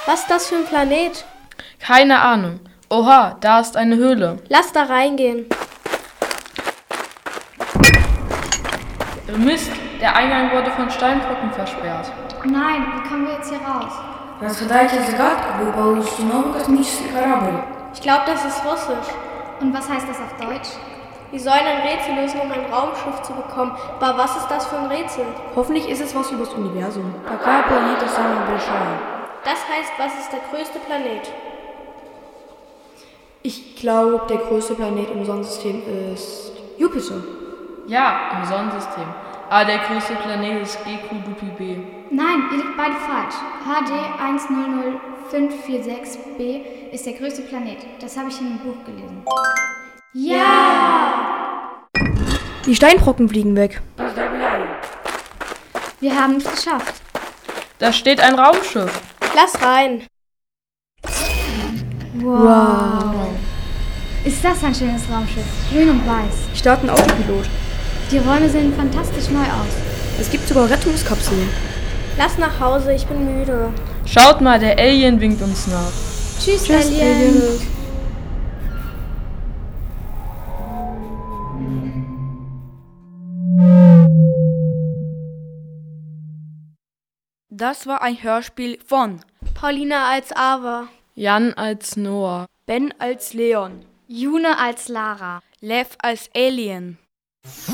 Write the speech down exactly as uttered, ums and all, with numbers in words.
Was ist das für ein Planet? Keine Ahnung. Oha, da ist eine Höhle. Lass da reingehen. Mist, der Eingang wurde von Steinbrücken versperrt. Nein, wie kommen wir jetzt hier raus? Разгадайте загадку, вы получите новый космический корабль. Ich glaube, das ist Russisch. Und was heißt das auf Deutsch? Wir sollen ein Rätsel lösen, um ein Raumschiff zu bekommen. Aber was ist das für ein Rätsel? Hoffentlich ist es was übers Universum. Какая планета самая большая? Das heißt, was ist der größte Planet? Ich glaube, der größte Planet im Sonnensystem ist Jupiter. Ja, im Sonnensystem. Aber der größte Planet ist G Q Dupi B. Nein, ihr liegt beide falsch. H D eins null null fünf vier sechs b ist der größte Planet. Das habe ich in einem Buch gelesen. Ja! Die Steinbrocken fliegen weg. Wir haben es geschafft. Da steht ein Raumschiff. Lass rein. Wow. Ist das ein schönes Raumschiff? Grün und weiß. Ich starte einen Autopilot. Die Räume sehen fantastisch neu aus. Es gibt sogar Rettungskapseln. Lass nach Hause, ich bin müde. Schaut mal, der Alien winkt uns nach. Tschüss, Tschüss, Alien. Alien. Das war ein Hörspiel von Paulina als Ava. Jan als Noah. Ben als Leon, June als Lara. Lev als Alien.